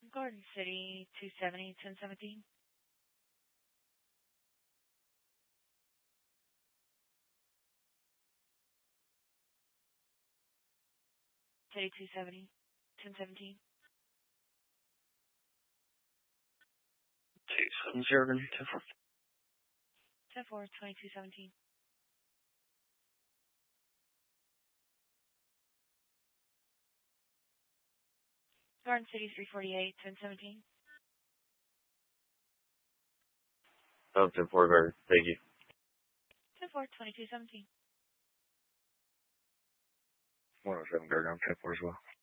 Garden City, 270, 1017. City 270, 1017. 270, 10-4. 10-4, 2217. Garden City 348, 1017. 10-4, Garden. Thank you. 10-4, 2217. 107, Garden. I'm 10-4 as well.